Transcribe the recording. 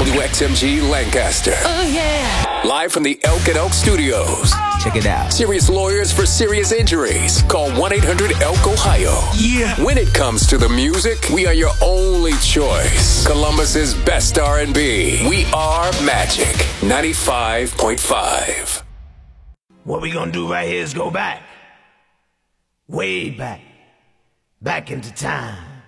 WXMG Lancaster. Oh, yeah. Live from the Elk and Oak Studios. Check it out. Serious lawyers for serious injuries. Call 1-800-ELK-OHIO. Yeah. When it comes to the music, we are your only choice. Columbus's best R&B. We are Magic 95.5. What we gonna do right here is go back. Way back. Back into time.